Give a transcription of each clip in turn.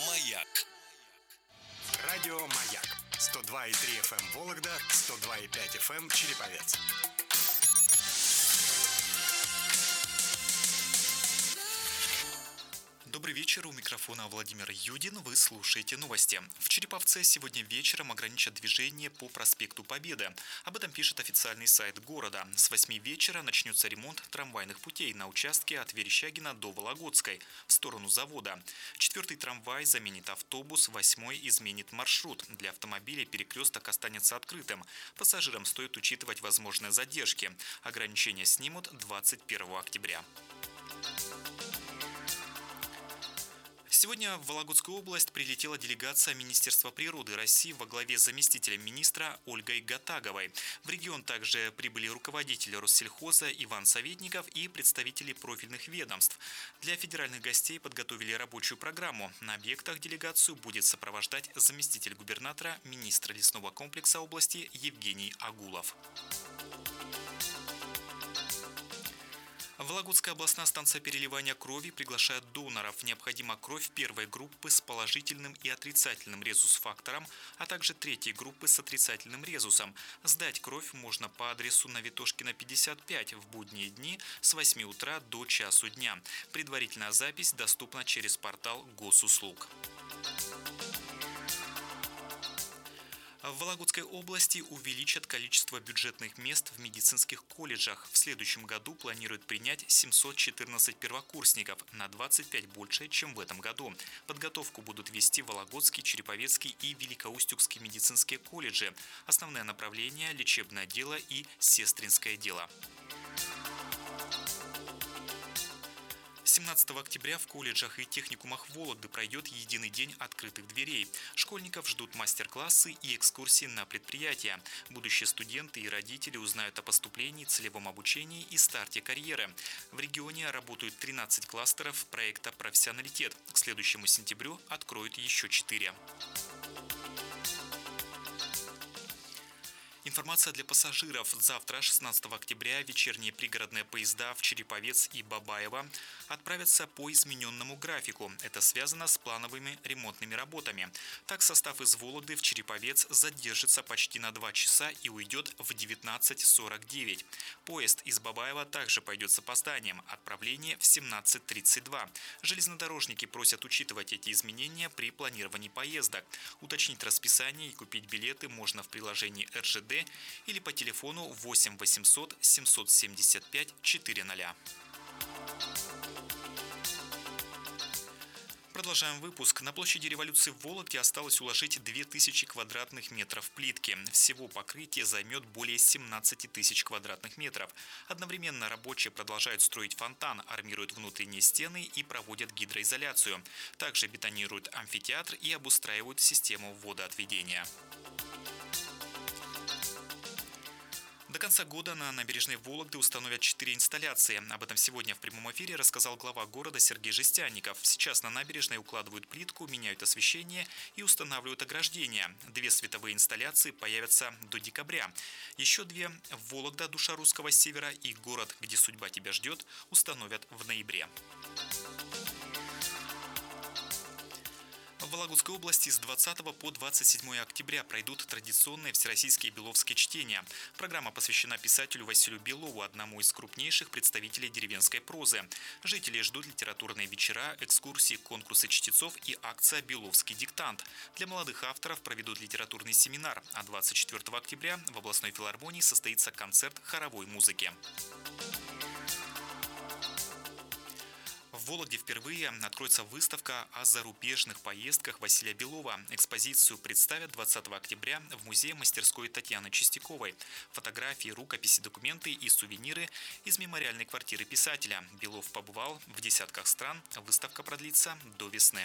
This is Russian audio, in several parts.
Маяк. Радио «Маяк». 102,3 FM Вологда, 102,5 FM Череповец. Добрый вечер, у микрофона Владимир Юдин, вы слушаете новости. В Череповце сегодня вечером ограничат движение по проспекту Победы. Об этом пишет официальный сайт города. С 8 вечера начнется ремонт трамвайных путей на участке от Верещагина до Вологодской, в сторону завода. 4-й трамвай заменит автобус, 8-й изменит маршрут. Для автомобилей перекресток останется открытым. Пассажирам стоит учитывать возможные задержки. Ограничения снимут 21 октября. Сегодня в Вологодскую область прилетела делегация Министерства природы России во главе с заместителем министра Ольгой Гатаговой. В регион также прибыли руководители Россельхоза Иван Советников и представители профильных ведомств. Для федеральных гостей подготовили рабочую программу. На объектах делегацию будет сопровождать заместитель губернатора, министра лесного комплекса области Евгений Агулов. Вологодская областная станция переливания крови приглашает доноров. Необходима кровь первой группы с положительным и отрицательным резус-фактором, а также третьей группы с отрицательным резусом. Сдать кровь можно по адресу на Ветошкина, 55 в будние дни с 8 утра до часу дня. Предварительная запись доступна через портал Госуслуг. В Вологодской области увеличат количество бюджетных мест в медицинских колледжах. В следующем году планируют принять 714 первокурсников, на 25 больше, чем в этом году. Подготовку будут вести Вологодский, Череповецкий и Великоустюгский медицинские колледжи. Основное направление – лечебное дело и сестринское дело. 17 октября в колледжах и техникумах Вологды пройдет единый день открытых дверей. Школьников ждут мастер-классы и экскурсии на предприятия. Будущие студенты и родители узнают о поступлении, целевом обучении и старте карьеры. В регионе работают 13 кластеров проекта «Профессионалитет». К следующему сентябрю откроют еще 4. Информация для пассажиров. Завтра, 16 октября, вечерние пригородные поезда в Череповец и Бабаево отправятся по измененному графику. Это связано с плановыми ремонтными работами. Так, состав из Вологды в Череповец задержится почти на 2 часа и уйдет в 19:49. Поезд из Бабаева также пойдет с опозданием. Отправление в 17:32. Железнодорожники просят учитывать эти изменения при планировании поездок. Уточнить расписание и купить билеты можно в приложении РЖД или по телефону 8 800 775 400. Продолжаем выпуск. На площади Революции в Вологде осталось уложить 2000 квадратных метров плитки. Всего покрытие займет более 17 тысяч квадратных метров. Одновременно рабочие продолжают строить фонтан, армируют внутренние стены и проводят гидроизоляцию. Также бетонируют амфитеатр и обустраивают систему водоотведения. До конца года на набережной Вологды установят 4 инсталляции. Об этом сегодня в прямом эфире рассказал глава города Сергей Жестянников. Сейчас на набережной укладывают плитку, меняют освещение и устанавливают ограждения. 2 световые инсталляции появятся до декабря. Еще 2 в Вологда, душа русского севера, и город, где судьба тебя ждет, установят в ноябре. В Вологодской области с 20 по 27 октября пройдут традиционные всероссийские беловские чтения. Программа посвящена писателю Василию Белову, одному из крупнейших представителей деревенской прозы. Жители ждут литературные вечера, экскурсии, конкурсы чтецов и акция «Беловский диктант». Для молодых авторов проведут литературный семинар, а 24 октября в областной филармонии состоится концерт хоровой музыки. В Вологде впервые откроется выставка о зарубежных поездках Василия Белова. Экспозицию представят 20 октября в музее-мастерской Татьяны Чистяковой. Фотографии, рукописи, документы и сувениры из мемориальной квартиры писателя. Белов побывал в десятках стран. Выставка продлится до весны.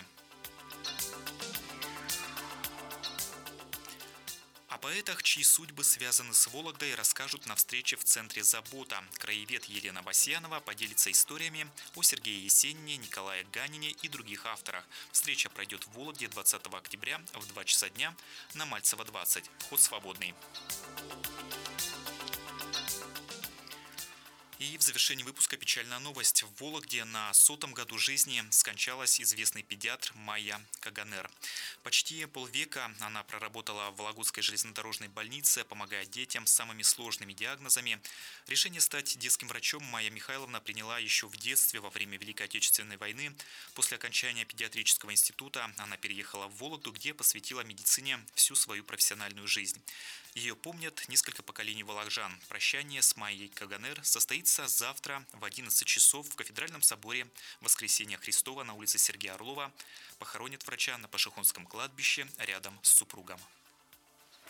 О поэтах, чьи судьбы связаны с Вологдой, расскажут на встрече в Центре «Забота». Краевед Елена Васьянова поделится историями о Сергее Есенине, Николае Ганине и других авторах. Встреча пройдет в Вологде 20 октября в 2 часа дня на Мальцева, 20. Вход свободный. И в завершении выпуска печальная новость. В Вологде на 100-м году жизни скончалась известный педиатр Майя Каганер. Почти полвека она проработала в Вологодской железнодорожной больнице, помогая детям с самыми сложными диагнозами. Решение стать детским врачом Майя Михайловна приняла еще в детстве, во время Великой Отечественной войны. После окончания педиатрического института она переехала в Вологду, где посвятила медицине всю свою профессиональную жизнь. Ее помнят несколько поколений вологоджан. Прощание с Майей Каганер состоится завтра в 11 часов в Кафедральном соборе Воскресения Христова на улице Сергея Орлова. Похоронят врача на Пашихонском кладбище рядом с супругом.